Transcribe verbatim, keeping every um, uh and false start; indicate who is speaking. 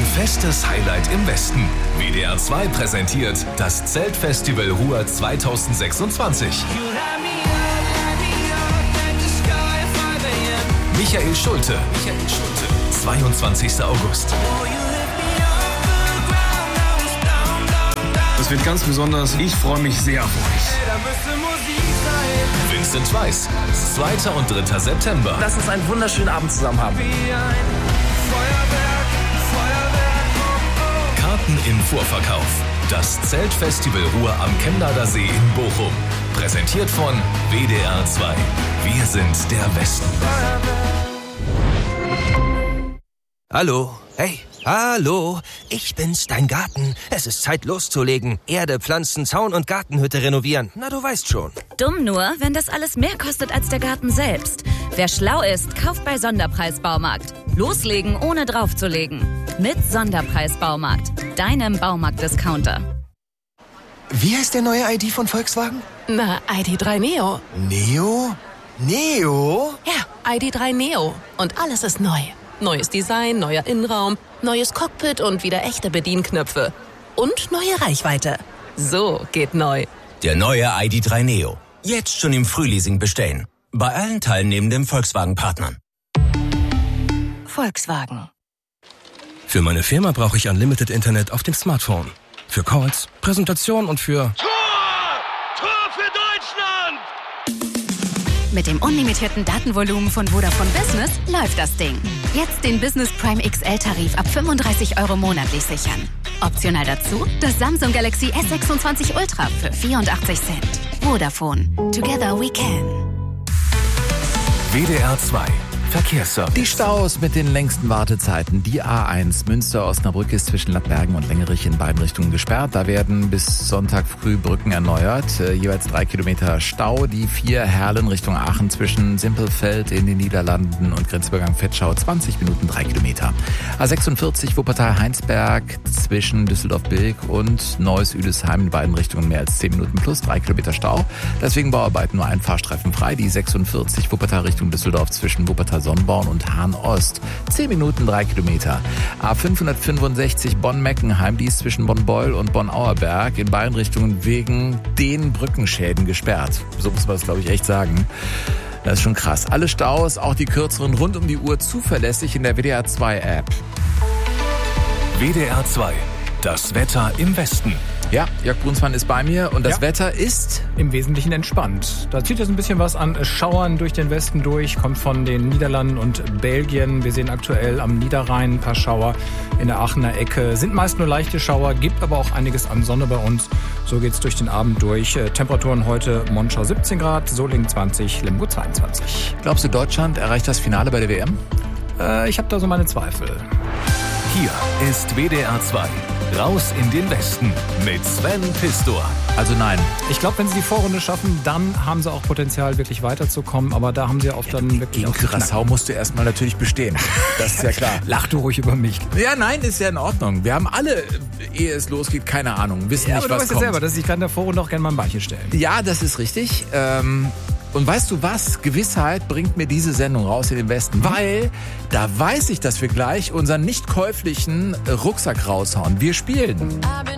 Speaker 1: festes Highlight im Westen. W D R zwei präsentiert das Zeltfestival Ruhr zweitausendsechsundzwanzig. Michael Schulte. Michael Schulte. zweiundzwanzigster August.
Speaker 2: Das wird ganz besonders. Ich freue mich sehr auf euch.
Speaker 1: Vincent Weiss. zweiter und dritter September.
Speaker 3: Lass uns einen wunderschönen Abend zusammen haben.
Speaker 1: Karten im Vorverkauf. Das Zeltfestival Ruhr am Chemnader See in Bochum. Präsentiert von W D R zwei. Wir sind der Westen.
Speaker 4: Hallo, hey, hallo, ich bin's, dein Garten. Es ist Zeit loszulegen. Erde, Pflanzen, Zaun und Gartenhütte renovieren. Na, du weißt schon.
Speaker 5: Dumm nur, wenn das alles mehr kostet als der Garten selbst. Wer schlau ist, kauft bei Sonderpreis-Baumarkt. Loslegen, ohne draufzulegen. Mit Sonderpreis-Baumarkt, deinem Baumarkt-Discounter.
Speaker 6: Wie heißt der neue I D von Volkswagen?
Speaker 7: Na, I D drei Neo.
Speaker 6: Neo? Neo?
Speaker 7: Ja, I D drei Neo. Und alles ist neu. Neues Design, neuer Innenraum, neues Cockpit und wieder echte Bedienknöpfe. Und neue Reichweite. So geht neu.
Speaker 8: Der neue I D drei Neo. Jetzt schon im Frühleasing bestellen. Bei allen teilnehmenden Volkswagen-Partnern.
Speaker 7: Volkswagen.
Speaker 9: Für meine Firma brauche ich Unlimited Internet auf dem Smartphone. Für Calls, Präsentation und für...
Speaker 10: Tor! Tor für Deutschland!
Speaker 11: Mit dem unlimitierten Datenvolumen von Vodafone Business läuft das Ding. Jetzt den Business Prime X L-Tarif ab fünfunddreißig Euro monatlich sichern. Optional dazu das Samsung Galaxy S sechsundzwanzig Ultra für vierundachtzig Cent. Vodafone. Together we can.
Speaker 1: W D R zwei. Verkehrsservice.
Speaker 12: Die Staus mit den längsten Wartezeiten. Die A eins Münster-Osnabrück ist zwischen Lappbergen und Lengerich in beiden Richtungen gesperrt. Da werden bis Sonntag früh Brücken erneuert. Äh, jeweils drei Kilometer Stau. Die vier Herlen Richtung Aachen zwischen Simpelfeld in den Niederlanden und Grenzübergang Vetschau zwanzig Minuten, drei Kilometer. A sechsundvierzig Wuppertal-Heinsberg zwischen Düsseldorf-Bilk und Neuss-Üdesheim in beiden Richtungen mehr als zehn Minuten plus drei Kilometer Stau. Deswegen Bauarbeiten nur ein Fahrstreifen frei. Die sechsundvierzig Wuppertal Richtung Düsseldorf zwischen Wuppertal Sonnenborn und Hahn-Ost. zehn Minuten, drei Kilometer. A fünfhundertfünfundsechzig Bonn-Meckenheim, die ist zwischen Bonn-Beul und Bonn-Auerberg in beiden Richtungen wegen den Brückenschäden gesperrt. So muss man es, glaube ich, echt sagen. Das ist schon krass. Alle Staus, auch die kürzeren, rund um die Uhr zuverlässig in der W D R zwei App.
Speaker 1: W D R zwei. Das Wetter im Westen.
Speaker 12: Ja, Jörg Brunsmann ist bei mir und das ja. Wetter ist...
Speaker 13: im Wesentlichen entspannt. Da zieht jetzt ein bisschen was an Schauern durch den Westen durch, kommt von den Niederlanden und Belgien. Wir sehen aktuell am Niederrhein ein paar Schauer in der Aachener Ecke. Sind meist nur leichte Schauer, gibt aber auch einiges an Sonne bei uns. So geht's durch den Abend durch. Temperaturen heute Monschau siebzehn Grad, Solingen zwanzig, Limburg zweiundzwanzig.
Speaker 12: Glaubst du, Deutschland erreicht das Finale bei der W M?
Speaker 13: Äh, ich habe da so meine Zweifel.
Speaker 1: Hier ist W D R zwei. Raus in den Westen mit Sven Pistor.
Speaker 12: Also nein.
Speaker 13: Ich glaube, wenn sie die Vorrunde schaffen, dann haben sie auch Potenzial, wirklich weiterzukommen. Aber da haben sie auch dann wirklich...
Speaker 12: Gegen Curaçao musst du erstmal natürlich bestehen. Das ist ja klar.
Speaker 13: Lach du ruhig über mich.
Speaker 12: Ja, nein, ist ja in Ordnung. Wir haben alle, ehe es losgeht, keine Ahnung. Wissen
Speaker 13: ja,
Speaker 12: nicht,
Speaker 13: aber
Speaker 12: was
Speaker 13: du weißt
Speaker 12: kommt.
Speaker 13: Ja selber, dass ich kann in der Vorrunde auch gerne mal ein Beinchen stellen.
Speaker 12: Ja, das ist richtig. Ähm... Und weißt du was? Gewissheit bringt mir diese Sendung raus in den Westen, weil da weiß ich, dass wir gleich unseren nicht käuflichen Rucksack raushauen. Wir spielen.